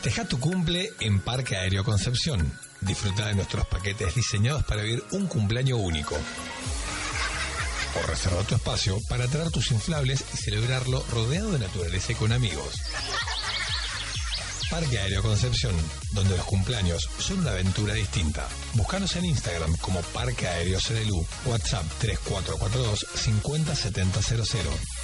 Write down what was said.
Festeja tu cumple en Parque Aéreo Concepción. Disfruta de nuestros paquetes diseñados para vivir un cumpleaños único. O reserva tu espacio para traer tus inflables y celebrarlo rodeado de naturaleza y con amigos. Parque Aéreo Concepción, donde los cumpleaños son una aventura distinta. Búscanos en Instagram como Parque Aéreo CDLU, WhatsApp 3442 50 7000.